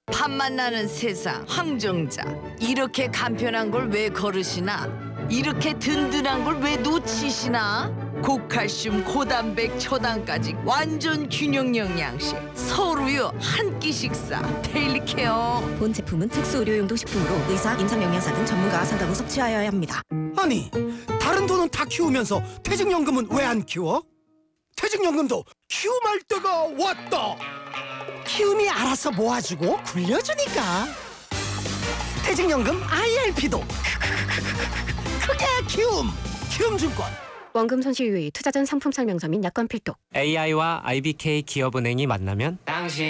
밥맛 나는 세상 황정자. 이렇게 간편한 걸 왜 거르시나? 이렇게 든든한 걸 왜 놓치시나? 고칼슘, 고단백, 초당까지 완전 균형 영양식. 서울우유 한 끼 식사. 데일리케어. 본 제품은 특수 의료용도 식품으로 의사, 임상영양사 등 전문가와 상담 후 섭취하여야 합니다. 아니, 다른 돈은 다 키우면서 퇴직연금은 왜 안 키워? 퇴직연금도 키움할 때가 왔다. 키움이 알아서 모아주고 굴려주니까. 퇴직연금 IRP도 크게 키움증권. 원금 손실 유의, 투자 전 상품 설명서 및 약관 필독. AI와 IBK 기업은행이 만나면 당신